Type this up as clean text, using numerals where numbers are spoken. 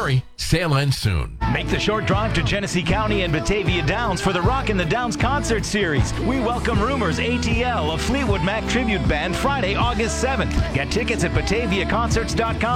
hurry, sale ends soon. Make the short drive to Genesee County and Batavia Downs for the Rock in the Downs concert series. We welcome Rumors ATL, a Fleetwood Mac tribute band, Friday, August 7th. Get tickets at BataviaConcerts.com.